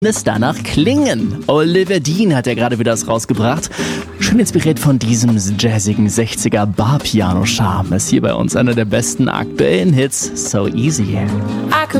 es danach klingen. Oliver Dean hat ja gerade wieder das rausgebracht. Schön inspiriert von diesem jazzigen 60er Bar-Piano-Charme. Ist hier bei uns einer der besten aktuellen Hits. So Easy.